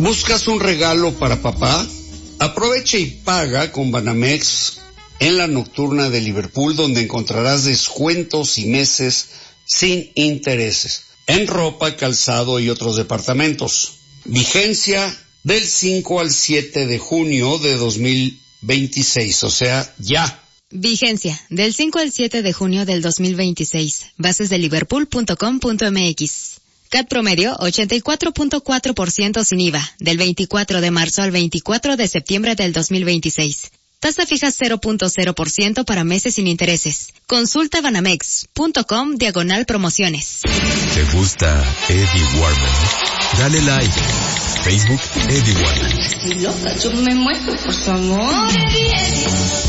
¿Buscas un regalo para papá? Aprovecha y paga con Banamex en la nocturna de Liverpool, donde encontrarás descuentos y meses sin intereses en ropa, calzado y otros departamentos. Vigencia del 5 al 7 de junio de 2026, o sea, ya. Vigencia del 5 al 7 de junio del 2026. Bases de liverpool.com.mx. CAT promedio 84.4% sin IVA, del 24 de marzo al 24 de septiembre del 2026. Tasa fija 0.0% para meses sin intereses. Consulta banamex.com/promociones. ¿Te gusta Eddie Warman? Dale like. Facebook Eddie Warman. Estoy loca, yo me muero por su amor, Eddie.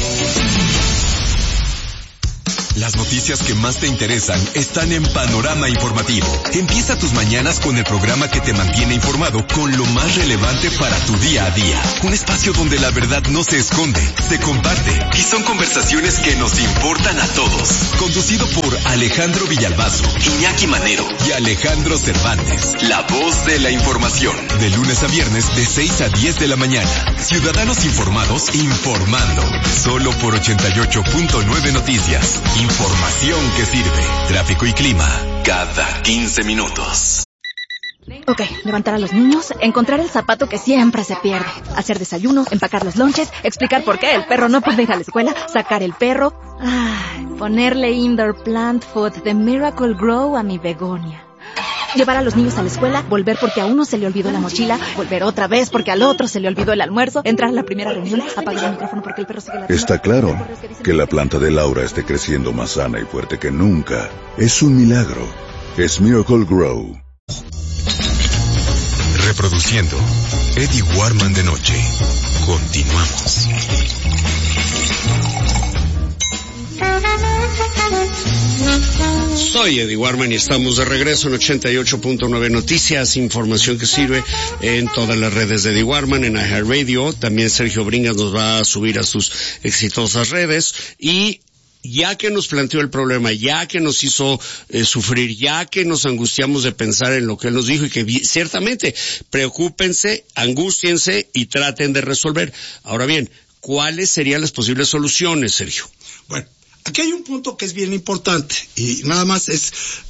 Las noticias que más te interesan están en Panorama Informativo. Empieza tus mañanas con el programa que te mantiene informado con lo más relevante para tu día a día. Un espacio donde la verdad no se esconde, se comparte y son conversaciones que nos importan a todos. Conducido por Alejandro Villalbazo, Iñaki Manero y Alejandro Cervantes. La voz de la información. De lunes a viernes de 6 a 10 de la mañana. Ciudadanos informados informando. Solo por 88.9 Noticias. Información que sirve. Tráfico y clima cada 15 minutos. Ok, levantar a los niños, encontrar el zapato que siempre se pierde, hacer desayuno, empacar los lonches, explicar por qué el perro no puede ir a la escuela, sacar el perro, ponerle indoor plant food de Miracle Grow a mi begonia. Llevar a los niños a la escuela, volver porque a uno se le olvidó la mochila, volver otra vez porque al otro se le olvidó el almuerzo, entrar a la primera reunión, apagar el micrófono porque el perro sigue la... Está claro que la planta de Laura esté creciendo más sana y fuerte que nunca. Es un milagro. Es Miracle Grow. Reproduciendo Eddie Warman de noche. Continuamos. Soy Eddie Warman y estamos de regreso en 88.9 Noticias, información que sirve en todas las redes de Eddie Warman, en iHeartRadio. También Sergio Bringas nos va a subir a sus exitosas redes. Y ya que nos planteó el problema, ya que nos hizo sufrir, ya que nos angustiamos de pensar en lo que él nos dijo y que ciertamente preocúpense, angústiense y traten de resolver. Ahora bien, ¿cuáles serían las posibles soluciones, Sergio? Bueno, aquí hay un punto que es bien importante y nada más es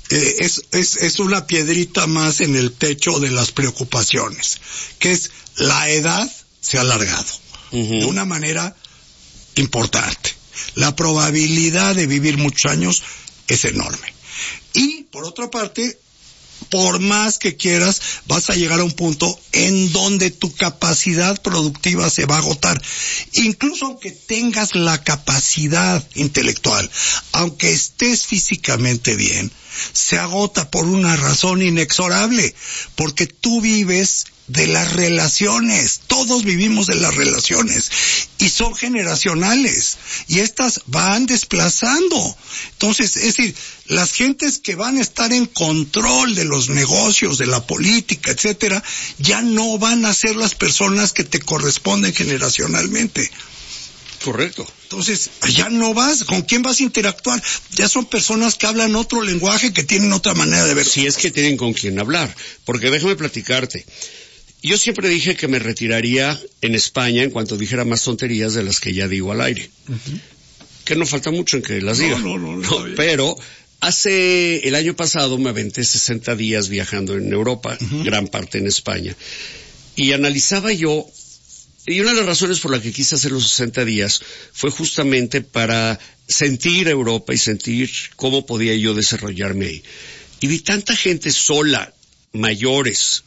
una piedrita más en el techo de las preocupaciones, que es la edad se ha alargado de una manera importante. La probabilidad de vivir muchos años es enorme. Y, por otra parte, por más que quieras, vas a llegar a un punto en donde tu capacidad productiva se va a agotar. Incluso aunque tengas la capacidad intelectual, aunque estés físicamente bien, se agota por una razón inexorable, porque tú vives de las relaciones, todos vivimos de las relaciones y son generacionales y estas van desplazando. Entonces, es decir, las gentes que van a estar en control de los negocios, de la política, etcétera, ya no van a ser las personas que te corresponden generacionalmente. Correcto. Entonces, ya no vas, ¿con quién vas a interactuar? Ya son personas que hablan otro lenguaje, que tienen otra manera de ver. Si es que tienen con quién hablar, porque déjame platicarte. Yo siempre dije que me retiraría en España en cuanto dijera más tonterías de las que ya digo al aire. Que no falta mucho en que las diga. No, pero el año pasado me aventé 60 días viajando en Europa, gran parte en España. Y analizaba yo, y una de las razones por la que quise hacer los 60 días fue justamente para sentir Europa y sentir cómo podía yo desarrollarme ahí. Y vi tanta gente sola, mayores,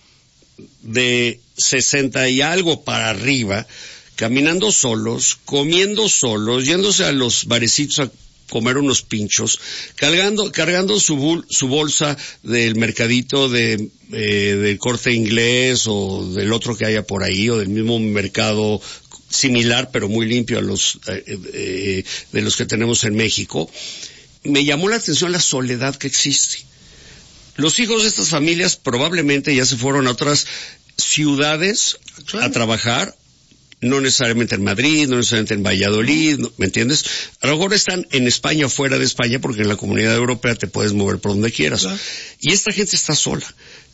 de 60 y algo para arriba, caminando solos, comiendo solos, yéndose a los barecitos a comer unos pinchos, cargando su bolsa del mercadito del Corte Inglés o del otro que haya por ahí, o del mismo mercado similar pero muy limpio a los de los que tenemos en México. Me llamó la atención la soledad que existe. Los hijos de estas familias probablemente ya se fueron a otras ciudades a trabajar, no necesariamente en Madrid, no necesariamente en Valladolid, ¿me entiendes? A lo mejor están en España o fuera de España, porque en la Comunidad Europea te puedes mover por donde quieras. Claro. Y esta gente está sola.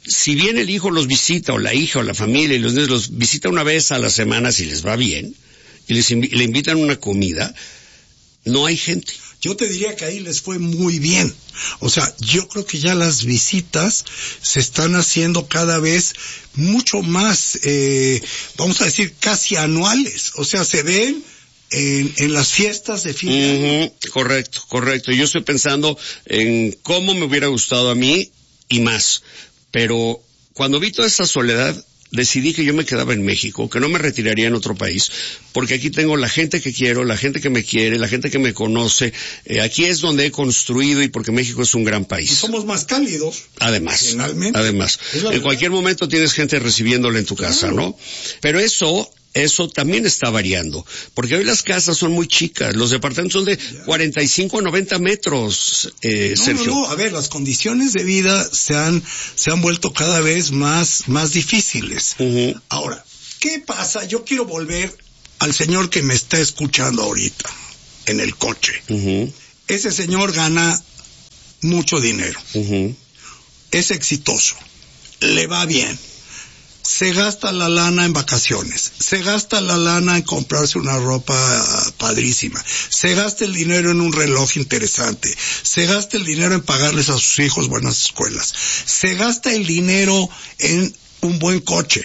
si bien el hijo los visita, o la hija, o la familia, y los niños los visita una vez a la semana si les va bien, y le invitan una comida, no hay gente. Yo te diría que ahí les fue muy bien. O sea, yo creo que ya las visitas se están haciendo cada vez mucho más, vamos a decir, casi anuales. O sea, se ven en las fiestas de fin de año. Correcto. Yo estoy pensando en cómo me hubiera gustado a mí y más. Pero cuando vi toda esa soledad, decidí que yo me quedaba en México, que no me retiraría en otro país, porque aquí tengo la gente que quiero, la gente que me quiere, la gente que me conoce. Aquí es donde he construido, y porque México es un gran país. Y somos más cálidos. Además, en cualquier momento tienes gente recibiéndola en tu casa, ¿no? Pero eso también está variando, porque hoy las casas son muy chicas, los departamentos son de 45 a 90 metros, Sergio. No, a ver, las condiciones de vida se han vuelto cada vez más difíciles. Uh-huh. Ahora, ¿qué pasa? Yo quiero volver al señor que me está escuchando ahorita, en el coche. Uh-huh. Ese señor gana mucho dinero. Uh-huh. Es exitoso. Le va bien. Se gasta la lana en vacaciones, se gasta la lana en comprarse una ropa padrísima, se gasta el dinero en un reloj interesante, se gasta el dinero en pagarles a sus hijos buenas escuelas, se gasta el dinero en un buen coche.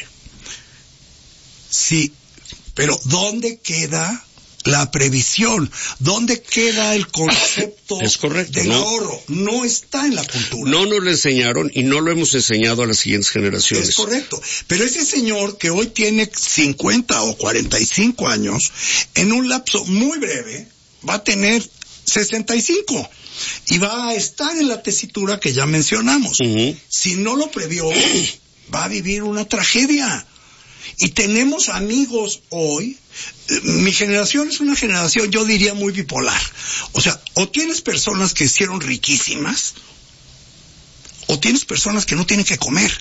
Sí, pero ¿dónde queda la previsión? ¿Dónde queda el concepto del ahorro? No está en la cultura. No nos lo enseñaron y no lo hemos enseñado a las siguientes generaciones. Es correcto. Pero ese señor que hoy tiene 50 o 45 años, en un lapso muy breve, va a tener 65 y va a estar en la tesitura que ya mencionamos. Uh-huh. Si no lo previó, va a vivir una tragedia. Y tenemos amigos hoy. Mi generación es una generación, yo diría, muy bipolar. O sea, o tienes personas que hicieron riquísimas, o tienes personas que no tienen que comer.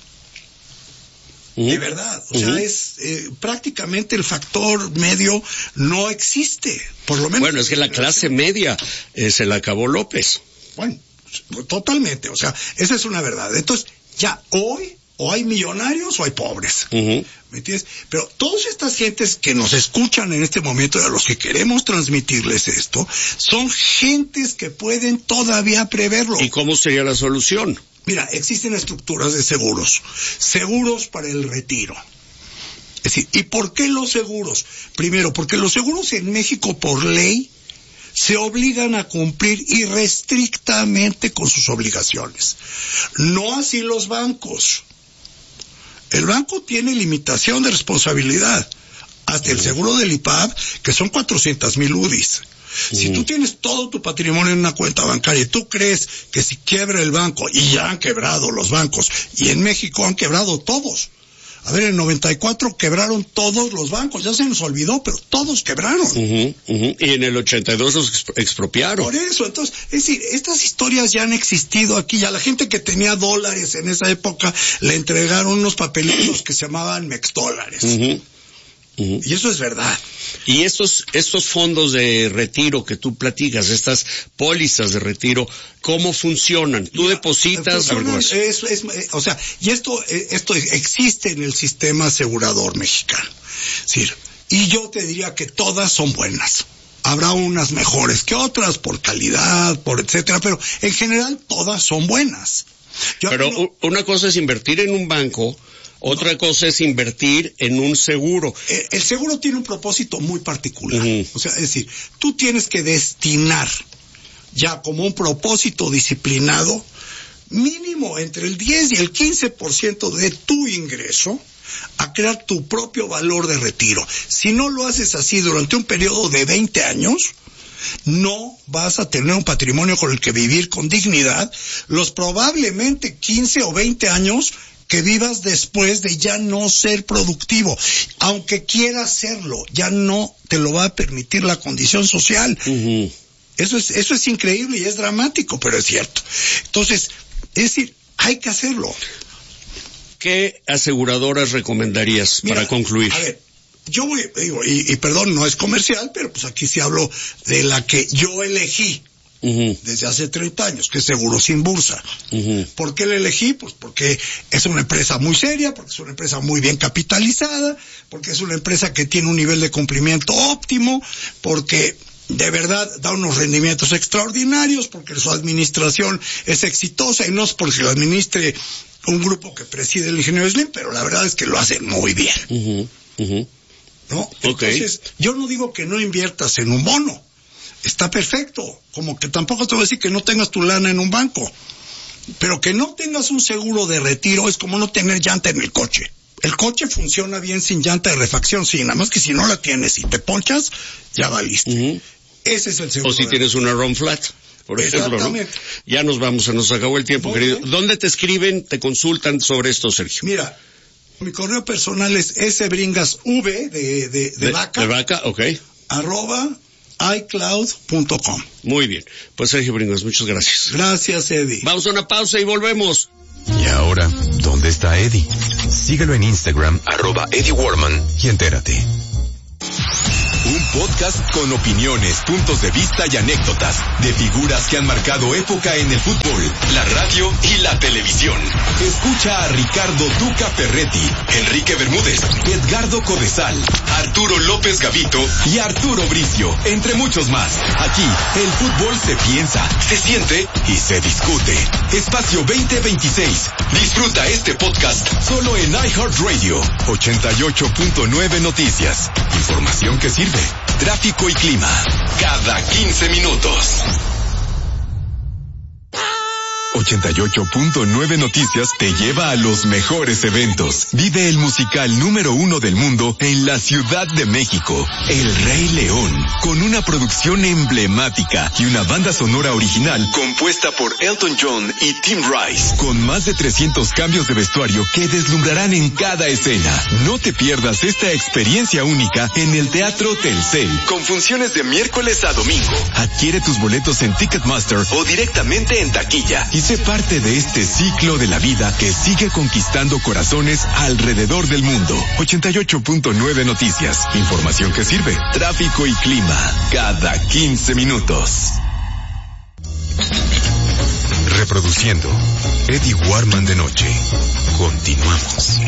De verdad. O sea, es prácticamente el factor medio no existe. Por lo menos. Bueno, es que la clase media se la acabó López. Bueno, totalmente. O sea, esa es una verdad. Entonces, ya hoy, o hay millonarios o hay pobres. Uh-huh. ¿Me entiendes? Pero todas estas gentes que nos escuchan en este momento y a los que queremos transmitirles esto, son gentes que pueden todavía preverlo. ¿Y cómo sería la solución? Mira, existen estructuras de seguros para el retiro. Es decir, ¿y por qué los seguros? Primero, porque los seguros en México por ley se obligan a cumplir irrestrictamente con sus obligaciones. No así los bancos. El banco tiene limitación de responsabilidad. Hasta el seguro del IPAB, que son 400,000 UDIs. Si tú tienes todo tu patrimonio en una cuenta bancaria y tú crees que si quiebra el banco, y ya han quebrado los bancos, y en México han quebrado todos. A ver, en 94 quebraron todos los bancos, ya se nos olvidó, pero todos quebraron. Y en el 82 los expropiaron. Por eso, entonces, es decir, estas historias ya han existido aquí, ya la gente que tenía dólares en esa época le entregaron unos papelitos que se llamaban mexdólares. Y eso es verdad. Y estos fondos de retiro que tú platicas, estas pólizas de retiro, ¿cómo funcionan? Tú depositas... o sea, y esto existe en el sistema asegurador mexicano. Es decir, y yo te diría que todas son buenas. Habrá unas mejores que otras por calidad, por etcétera, pero en general todas son buenas. Pero una cosa es invertir en un banco, otra cosa es invertir en un seguro. El seguro tiene un propósito muy particular. O sea, es decir, tú tienes que destinar ya como un propósito disciplinado mínimo entre el 10 y el 15% de tu ingreso a crear tu propio valor de retiro. Si no lo haces así durante un periodo de 20 años, no vas a tener un patrimonio con el que vivir con dignidad los probablemente 15 o 20 años que vivas después de ya no ser productivo. Aunque quieras serlo, ya no te lo va a permitir la condición social. Eso es increíble y es dramático, pero es cierto. Entonces, es decir, hay que hacerlo. ¿Qué aseguradoras recomendarías para concluir? A ver, yo digo, y perdón, no es comercial, pero pues aquí sí hablo de la que yo elegí. desde hace 30 años, que es Seguro Sin Bursa. ¿Por qué la elegí? Pues porque es una empresa muy seria, porque es una empresa muy bien capitalizada, porque es una empresa que tiene un nivel de cumplimiento óptimo, porque de verdad da unos rendimientos extraordinarios, porque su administración es exitosa, y no es porque lo administre un grupo que preside el ingeniero Slim, pero la verdad es que lo hace muy bien. ¿No? Entonces, yo no digo que no inviertas en un bono. Está perfecto, como que tampoco te voy a decir que no tengas tu lana en un banco, pero que no tengas un seguro de retiro es como no tener llanta en el coche. El coche funciona bien sin llanta de refacción, sí, nada más que si no la tienes y te ponchas, ya valiste. Ese es el seguro. O si tienes una run flat, por ejemplo, ¿no? Ya nos vamos, se nos acabó el tiempo, querido. ¿Dónde te escriben, te consultan sobre esto, Sergio? Mira, mi correo personal es sbringasv de vaca. De vaca, ok. @iCloud.com. Muy bien. Pues Sergio Bringas, muchas gracias. Gracias, Eddie. Vamos a una pausa y volvemos. Y ahora, ¿dónde está Eddie? Síguelo en Instagram, @Eddie Warman, y entérate. Un podcast con opiniones, puntos de vista y anécdotas de figuras que han marcado época en el fútbol, la radio y la televisión. Escucha a Ricardo Duca Ferretti, Enrique Bermúdez, Edgardo Codesal, Arturo López Gavito y Arturo Bricio, entre muchos más. Aquí, el fútbol se piensa, se siente y se discute. Espacio 2026. Disfruta este podcast solo en iHeartRadio. 88.9 Noticias. Información que sirve. Tráfico y clima. Cada 15 minutos. 88.9 Noticias te lleva a los mejores eventos. Vive el musical número 1 del mundo en la Ciudad de México, El Rey León, con una producción emblemática y una banda sonora original compuesta por Elton John y Tim Rice, con más de 300 cambios de vestuario que deslumbrarán en cada escena. No te pierdas esta experiencia única en el Teatro Telcel, con funciones de miércoles a domingo. Adquiere tus boletos en Ticketmaster o directamente en taquilla y sé parte de este ciclo de la vida que sigue conquistando corazones alrededor del mundo. 88.9 Noticias. Información que sirve. Tráfico y clima. Cada 15 minutos. Reproduciendo Eddie Warman de noche. Continuamos.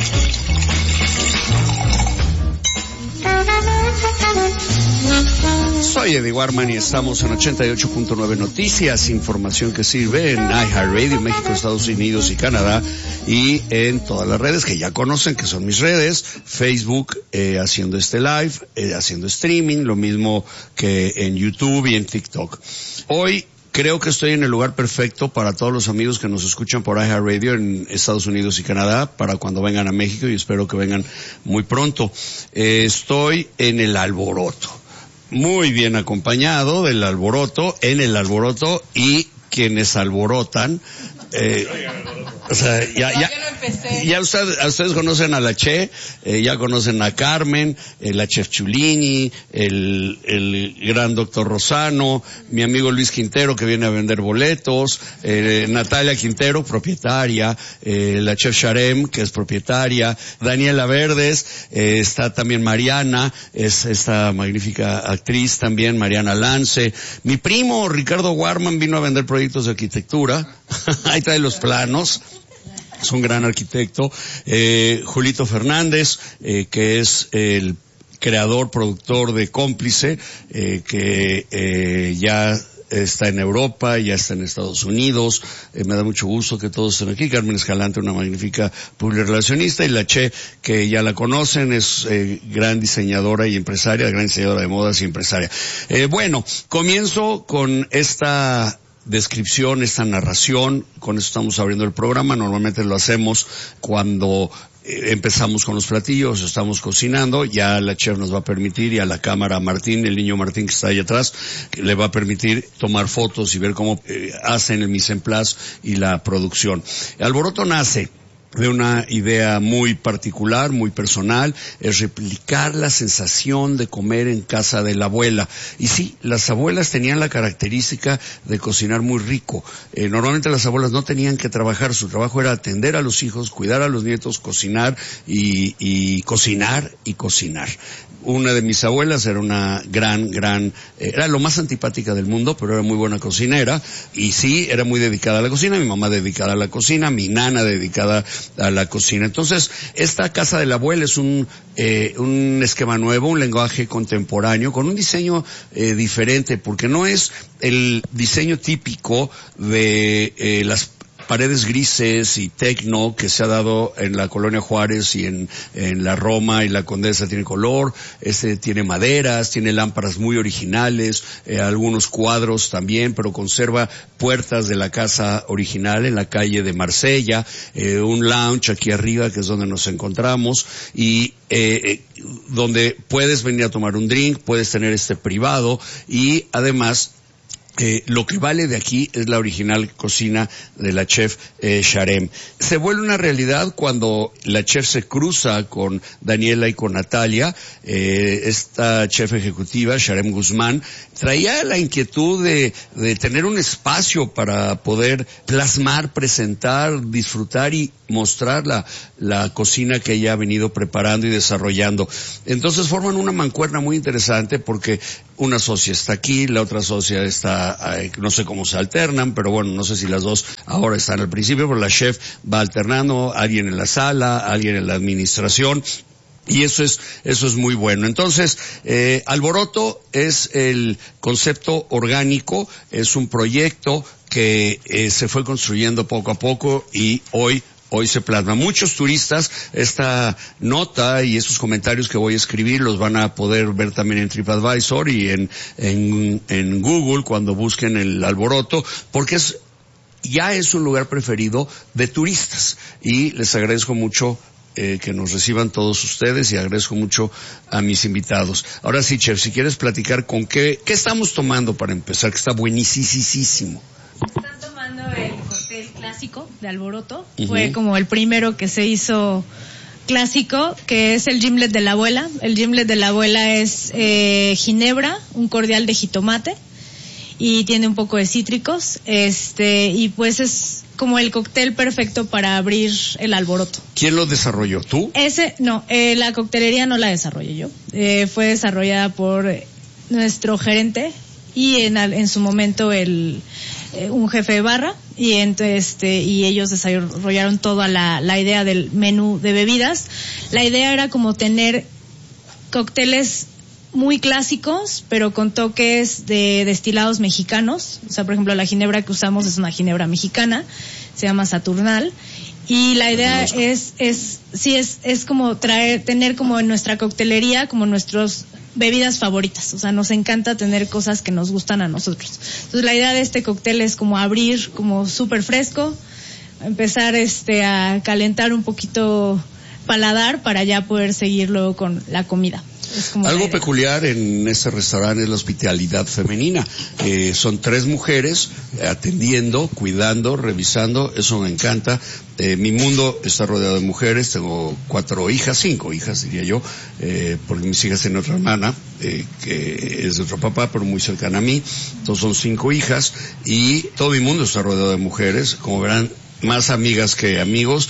Soy Eddie Warman y estamos en 88.9 Noticias, información que sirve en iHeartRadio, México, Estados Unidos y Canadá, y en todas las redes que ya conocen, que son mis redes, Facebook, haciendo este live, haciendo streaming, lo mismo que en YouTube y en TikTok. Hoy creo que estoy en el lugar perfecto para todos los amigos que nos escuchan por iHeartRadio en Estados Unidos y Canadá, para cuando vengan a México, y espero que vengan muy pronto. Estoy en el Alboroto, muy bien acompañado del Alboroto, en el Alboroto, y quienes alborotan, o sea, ya ustedes conocen a la Che, ya conocen a Carmen, la Chef Chulini, el gran doctor Rosano, mi amigo Luis Quintero que viene a vender boletos, Natalia Quintero, propietaria, la Chef Sharem, que es propietaria, Daniela Verdes, está también Mariana, es esta magnífica actriz también, Mariana Lance, mi primo Ricardo Warman vino a vender proyectos de arquitectura, ahí trae los planos. Es un gran arquitecto. Julito Fernández, que es el creador, productor de Cómplice, que ya está en Europa, ya está en Estados Unidos. Me da mucho gusto que todos estén aquí. Carmen Escalante, una magnífica publirelacionista, y la Che, que ya la conocen, es gran diseñadora y empresaria, gran diseñadora de modas y empresaria. Bueno, comienzo con esta descripción, esta narración. Con eso estamos abriendo el programa. Normalmente lo hacemos cuando empezamos con los platillos, estamos cocinando. Ya la chef nos va a permitir, y a la cámara Martín, el niño Martín que está ahí atrás, que le va a permitir tomar fotos y ver cómo hacen el mise en place y la producción. Alboroto nace de una idea muy particular, muy personal, es replicar la sensación de comer en casa de la abuela. Y sí, las abuelas tenían la característica de cocinar muy rico. Normalmente las abuelas no tenían que trabajar, su trabajo era atender a los hijos, cuidar a los nietos, cocinar y cocinar y cocinar. Una de mis abuelas era una era lo más antipática del mundo, pero era muy buena cocinera, y sí, era muy dedicada a la cocina, mi mamá dedicada a la cocina, mi nana dedicada a la cocina. Entonces, esta casa de la abuela es un esquema nuevo, un lenguaje contemporáneo, con un diseño diferente, porque no es el diseño típico de las paredes grises y tecno que se ha dado en la Colonia Juárez y en la Roma y la Condesa. Tiene color, tiene maderas, tiene lámparas muy originales, algunos cuadros también, pero conserva puertas de la casa original en la calle de Marsella, un lounge aquí arriba que es donde nos encontramos, y donde puedes venir a tomar un drink, puedes tener privado, y además lo que vale de aquí es la original cocina de la chef Sharem. Se vuelve una realidad cuando la chef se cruza con Daniela y con Natalia. Esta chef ejecutiva, Sharem Guzmán, traía la inquietud de tener un espacio para poder plasmar, presentar, disfrutar y mostrar la cocina que ella ha venido preparando y desarrollando. Entonces forman una mancuerna muy interesante, porque una socia está aquí, la otra socia está, no sé cómo se alternan, pero bueno, no sé si las dos ahora están al principio, pero la chef va alternando, alguien en la sala, alguien en la administración. Y eso es muy bueno. Entonces, Alboroto es el concepto orgánico, es un proyecto que se fue construyendo poco a poco y hoy se plasma. Muchos turistas, esta nota y estos comentarios que voy a escribir los van a poder ver también en TripAdvisor y en Google cuando busquen el Alboroto, porque ya es un lugar preferido de turistas. Y les agradezco mucho que nos reciban todos ustedes, y agradezco mucho a mis invitados. Ahora sí, chef, si quieres platicar con qué estamos tomando para empezar, que está buenísimo. Están tomando el cóctel clásico de Alboroto. Fue como el primero que se hizo clásico, que es el gimlet de la abuela. El gimlet de la abuela es ginebra, un cordial de jitomate, y tiene un poco de cítricos, y pues es como el cóctel perfecto para abrir el Alboroto. ¿Quién lo desarrolló? ¿Tú? La coctelería no la desarrollé yo. Fue desarrollada por nuestro gerente y en su momento un jefe de barra, y y ellos desarrollaron toda la idea del menú de bebidas. La idea era como tener cócteles muy clásicos, pero con toques de destilados mexicanos. O sea, por ejemplo, la ginebra que usamos es una ginebra mexicana, se llama Saturnal, y la idea es como tener como en nuestra coctelería como nuestros bebidas favoritas. O sea, nos encanta tener cosas que nos gustan a nosotros. Entonces, la idea de este cóctel es como abrir como súper fresco, empezar a calentar un poquito paladar para ya poder seguirlo con la comida. Algo peculiar en este restaurante es la hospitalidad femenina. Son 3 mujeres atendiendo, cuidando, revisando. Eso me encanta. Mi mundo está rodeado de mujeres. Tengo 5 hijas diría yo, porque mis hijas tienen otra hermana que es de otro papá, pero muy cercana a mí. Entonces son 5 hijas y todo mi mundo está rodeado de mujeres. Como verán, más amigas que amigos.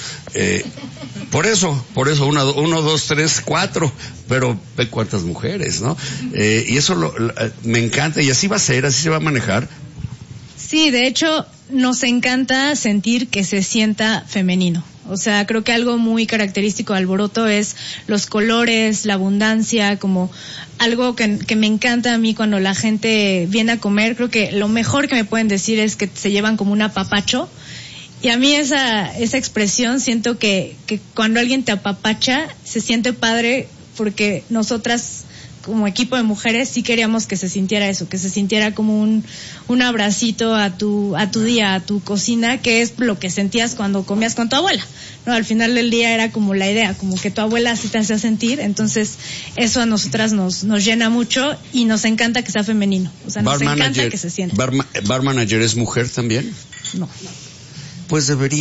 Por eso, 1, 2, 3, 4, pero ve cuántas mujeres, ¿no? Y eso me encanta, y así va a ser, así se va a manejar. Sí, de hecho, nos encanta sentir que se sienta femenino. O sea, creo que algo muy característico de Alboroto es los colores, la abundancia, como algo que me encanta a mí cuando la gente viene a comer. Creo que lo mejor que me pueden decir es que se llevan como un apapacho. Y a mí esa expresión, siento que cuando alguien te apapacha, se siente padre, porque nosotras como equipo de mujeres sí queríamos que se sintiera eso, que se sintiera como un abracito a tu día, a tu cocina, que es lo que sentías cuando comías con tu abuela. No, al final del día era como la idea, como que tu abuela así te hacía sentir. Entonces eso a nosotras nos llena mucho, y nos encanta que sea femenino. O sea, nos encanta que se sienta. ¿Bar manager es mujer también? No. Pues debería.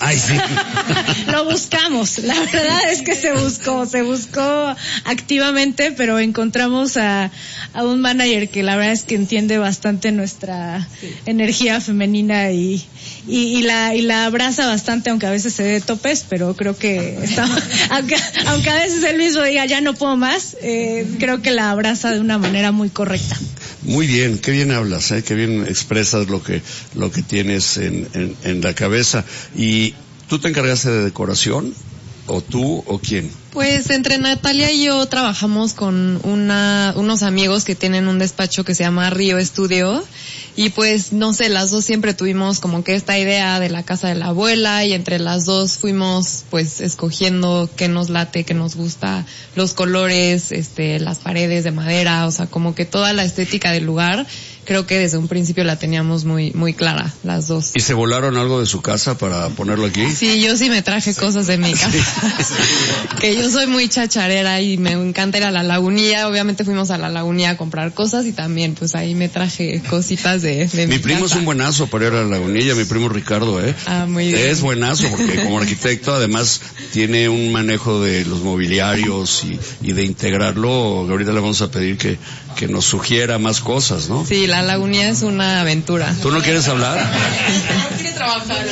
Ay, sí. Lo buscamos, la verdad es que se buscó activamente, pero encontramos a un manager que la verdad es que entiende bastante nuestra energía femenina y la abraza bastante, aunque a veces se dé topes, pero creo que aunque a veces él mismo diga ya no puedo más, creo que la abraza de una manera muy correcta. Muy bien, qué bien hablas, qué bien expresas lo que tienes en la cabeza. ¿Y tú te encargaste de decoración? ¿O tú o quién? Pues entre Natalia y yo trabajamos con unos amigos que tienen un despacho que se llama Río Studio, y pues no sé, las dos siempre tuvimos como que esta idea de la casa de la abuela, y entre las dos fuimos pues escogiendo qué nos late, qué nos gusta, los colores, las paredes de madera, o sea, como que toda la estética del lugar. Creo que desde un principio la teníamos muy muy clara, las dos. ¿Y se volaron algo de su casa para ponerlo aquí? Sí, yo sí me traje cosas de mi casa. Que yo soy muy chacharera y me encanta ir a la Lagunilla. Obviamente fuimos a la Lagunilla a comprar cosas y también pues ahí me traje cositas de mi primo casa. Es un buenazo para ir a la Lagunilla, mi primo Ricardo, Ah, muy bien. Es buenazo porque como arquitecto además tiene un manejo de los mobiliarios y de integrarlo. Ahorita le vamos a pedir que nos sugiera más cosas, ¿no? Sí, la Lagunilla es una aventura. ¿Tú no quieres hablar? No quiere trabajar.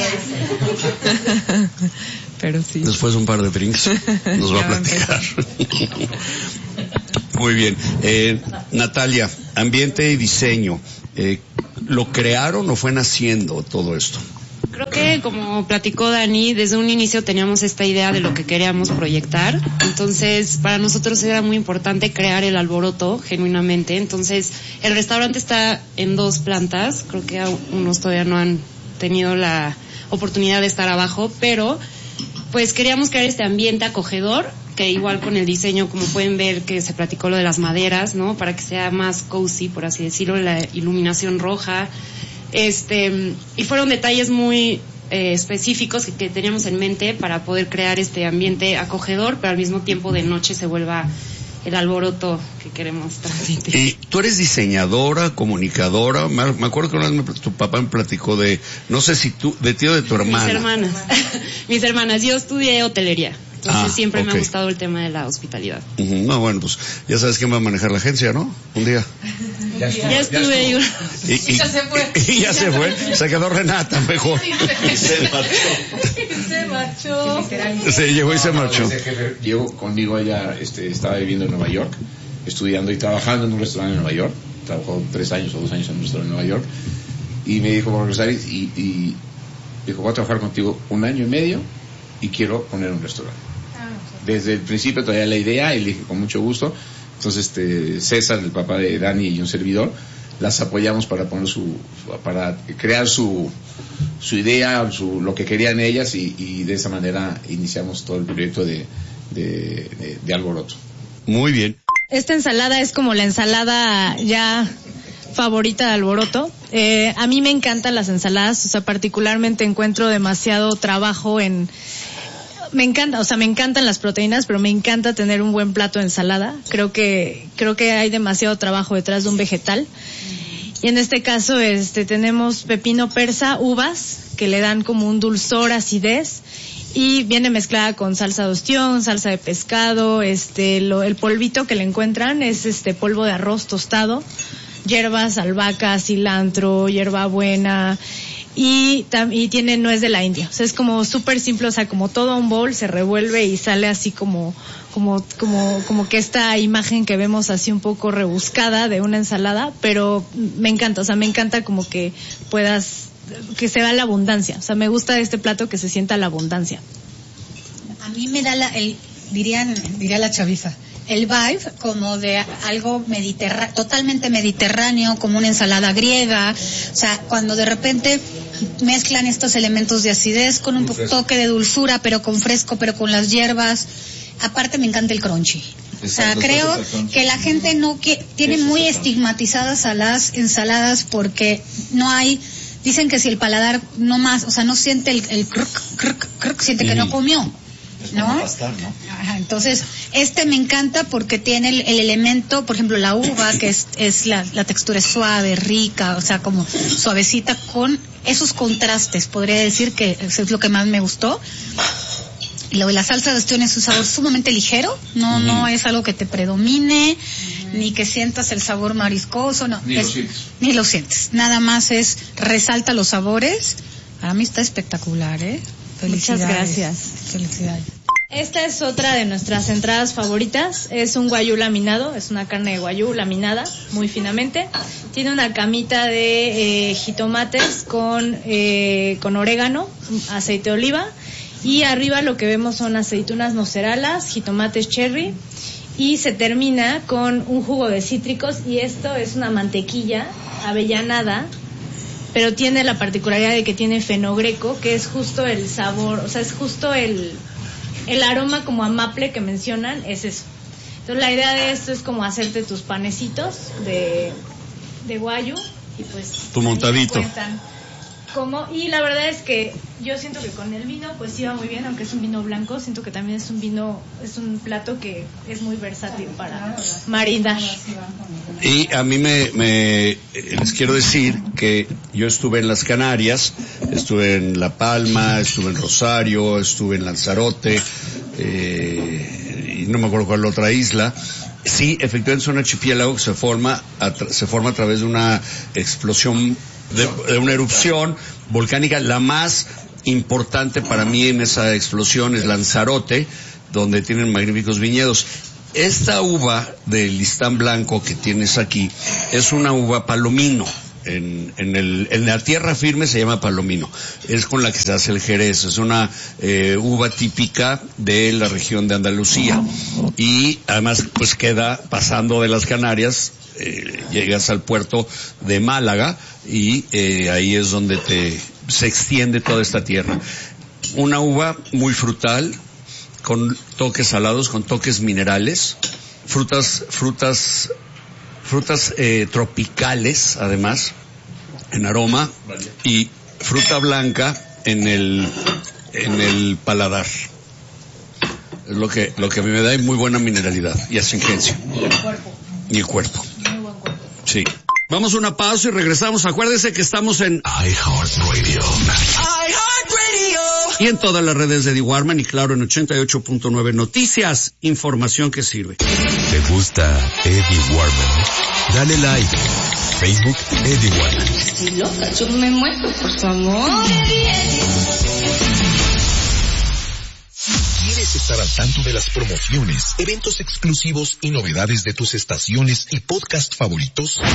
Pero sí. Después de un par de drinks nos va a platicar. Muy bien. Natalia, ambiente y diseño. ¿Lo crearon o fue naciendo todo esto? Creo que, como platicó Dani, desde un inicio teníamos esta idea de lo que queríamos proyectar. Entonces, para nosotros era muy importante crear el alboroto, genuinamente. Entonces, el restaurante está en 2 plantas. Creo que unos todavía no han tenido la oportunidad de estar abajo, pero pues queríamos crear este ambiente acogedor, que igual con el diseño, como pueden ver, que se platicó lo de las maderas, ¿no? Para que sea más cozy, por así decirlo, la iluminación roja. Y fueron detalles muy específicos que teníamos en mente para poder crear este ambiente acogedor, pero al mismo tiempo de noche se vuelva el alboroto que queremos transmitir. ¿Y tú eres diseñadora, comunicadora? Me acuerdo que una vez tu papá me platicó de, no sé si tú, de ti o de tu hermana. Mis hermanas. Yo estudié hotelería. Entonces siempre me ha gustado el tema de la hospitalidad. No, bueno, pues ya sabes quién va a manejar la agencia, ¿no? Un día. Ya estuve. Y ya se fue. Y ya se fue. Se quedó Renata, mejor. Se marchó. Se llegó y se marchó. Llegó conmigo allá, estaba viviendo en Nueva York, estudiando y trabajando en un restaurante en Nueva York. Trabajó 3 años o 2 años en un restaurante en Nueva York. Y me dijo, voy a regresar y dijo, voy a trabajar contigo 1 año y medio y quiero poner un restaurante. Desde el principio traía la idea y le dije con mucho gusto. Entonces César, el papá de Dani y un servidor, las apoyamos para poner para crear su idea, lo que querían ellas, y de esa manera iniciamos todo el proyecto de Alboroto. Muy bien. Esta ensalada es como la ensalada ya favorita de Alboroto. A mí me encantan las ensaladas, o sea, particularmente encuentro demasiado trabajo me encantan las proteínas, pero me encanta tener un buen plato de ensalada. Creo que hay demasiado trabajo detrás de un vegetal. Y en este caso, tenemos pepino persa, uvas, que le dan como un dulzor, acidez, y viene mezclada con salsa de ostión, salsa de pescado, el polvito que le encuentran es polvo de arroz tostado, hierbas, albahaca, cilantro, hierbabuena, y tiene nuez de la India. O sea, es como súper simple, o sea, como todo un bowl se revuelve y sale así como que esta imagen que vemos así un poco rebuscada de una ensalada, pero me encanta, o sea, me encanta como que que se vea la abundancia. O sea, me gusta este plato que se sienta la abundancia. A mí me da diría la chaviza, el vibe como de algo totalmente mediterráneo, como una ensalada griega. O sea, cuando de repente mezclan estos elementos de acidez con un toque de dulzura, pero con fresco, pero con las hierbas. Aparte me encanta el crunchy. O sea, creo que la gente tiene muy estigmatizadas a las ensaladas porque dicen que si el paladar no siente el cruk, siente que no comió. ¿no? Pastar, ¿no? Ajá, entonces, me encanta porque tiene el elemento, por ejemplo, la uva, que es la textura es suave, rica, o sea, como suavecita, con esos contrastes, podría decir que eso es lo que más me gustó. Y luego la salsa de ostión es un sabor sumamente ligero, no es algo que te predomine, ni que sientas el sabor mariscoso, no. Ni lo sientes. Nada más resalta los sabores. Para mí está espectacular, ¿eh? Felicidades. Muchas gracias. Felicidades. Esta es otra de nuestras entradas favoritas. Es un guayú laminado, es una carne de guayú laminada, muy finamente. Tiene una camita de jitomates con orégano, aceite de oliva. Y arriba lo que vemos son aceitunas mozzarella, jitomates cherry. Y se termina con un jugo de cítricos. Y esto es una mantequilla avellanada, pero tiene la particularidad de que tiene fenogreco, que es justo el sabor, o sea, es justo el aroma como a maple que mencionan, es eso. Entonces la idea de esto es como hacerte tus panecitos de guayú y pues tu montadito. Y la verdad es que yo siento que con el vino pues iba muy bien, aunque es un vino blanco, siento que también es un plato que es muy versátil para maridar. Y a mí les quiero decir que yo estuve en las Canarias, estuve en La Palma, estuve en Rosario, estuve en Lanzarote, y no me acuerdo cuál otra isla. Sí, efectivamente es un archipiélago que se forma a través de una explosión, de una erupción volcánica. La más importante para mí en esa explosión es Lanzarote, donde tienen magníficos viñedos. Esta uva del listán blanco que tienes aquí es una uva palomino. En la tierra firme se llama palomino. Es con la que se hace el jerez. Es una uva típica de la región de Andalucía. Y además pues queda pasando de las Canarias, llegas al puerto de Málaga y ahí es donde se extiende toda esta tierra. Una uva muy frutal, con toques salados, con toques minerales, frutas tropicales, además, en aroma, y fruta blanca en el paladar. Es lo que a mí me da, y muy buena mineralidad y astringencia. Y el cuerpo. Muy buen cuerpo. Sí. Vamos a una pausa y regresamos. Acuérdense que estamos en iHeartRadio. Y en todas las redes de Eddie Warman y claro en 88.9 Noticias, información que sirve. ¿Te gusta Eddie Warman? Dale like. Facebook Eddie Warman. Si loca, yo me muero por su amor. ¿Quieres estar al tanto de las promociones, eventos exclusivos y novedades de tus estaciones y podcast favoritos?